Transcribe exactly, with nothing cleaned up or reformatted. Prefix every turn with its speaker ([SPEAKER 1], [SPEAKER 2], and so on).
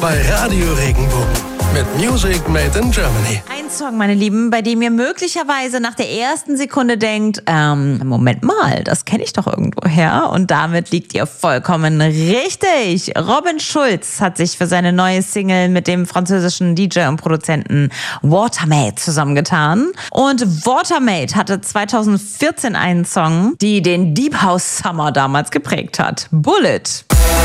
[SPEAKER 1] bei Radio Regenbogen mit Music Made in Germany.
[SPEAKER 2] Ein Song, meine Lieben, bei dem ihr möglicherweise nach der ersten Sekunde denkt, ähm, Moment mal, das kenne ich doch irgendwo her. Und damit liegt ihr vollkommen richtig. Robin Schulz hat sich für seine neue Single mit dem französischen D J und Produzenten Watermaid zusammengetan. Und Watermaid hatte zweitausendvierzehn einen Song, die den Deep House Summer damals geprägt hat. Bullet.